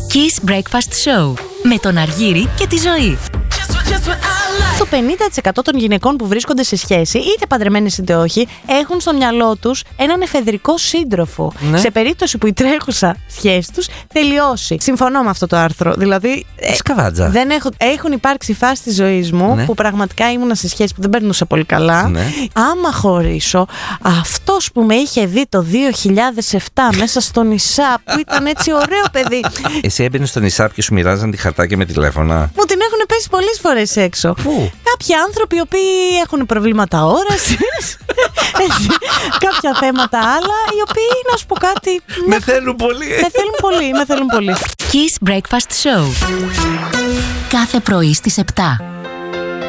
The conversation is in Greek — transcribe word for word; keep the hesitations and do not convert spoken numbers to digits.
Kiss Breakfast Show με τον Αργύρη και τη Ζωή. Το πενήντα τοις εκατό των γυναικών που βρίσκονται σε σχέση, είτε παντρεμένες είτε όχι, έχουν στο μυαλό τους έναν εφεδρικό σύντροφο. Ναι. Σε περίπτωση που η τρέχουσα σχέση τους τελειώσει. Συμφωνώ με αυτό το άρθρο. Δηλαδή. Σκαβάτζα. Δεν έχω, έχουν υπάρξει φάσεις της ζωής μου, ναι, που πραγματικά ήμουνα σε σχέση που δεν περνούσα πολύ καλά. Ναι. Άμα χωρίσω, αυτός που με είχε δει το δύο χιλιάδες επτά μέσα στο νησά, που ήταν έτσι ωραίο παιδί. Εσύ έμπαινες στο νησά και σου μοιράζαν τη χαρτάκια με τηλέφωνα. Μου την έχουν πέσει πολλές φορές έξω. Πού? Κάποιοι άνθρωποι οι οποίοι έχουν προβλήματα όρασης, κάποια θέματα άλλα, οι οποίοι, να σου πω κάτι, με θέλουν πολύ. Με θέλουν πολύ, με θέλουν πολύ. Kiss Breakfast Show. Κάθε πρωί στις επτά.